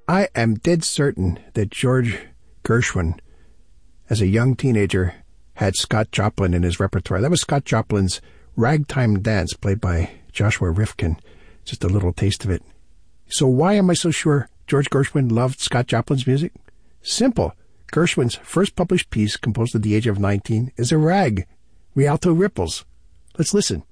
I am dead certain that George Gershwin, as a young teenager, had Scott Joplin in his repertoire. That was Scott Joplin's Ragtime Dance, played by Joshua Rifkin. Just a little taste of it. So why am I so sure George Gershwin loved Scott Joplin's music? Simple. Gershwin's first published piece, composed at the age of 19, is a rag, Rialto Ripples. Let's listen.